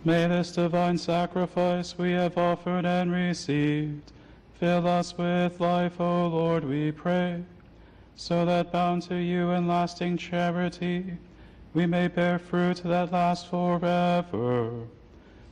May this divine sacrifice we have offered and received fill us with life, O Lord, we pray, so that bound to you in lasting charity, we may bear fruit that lasts forever.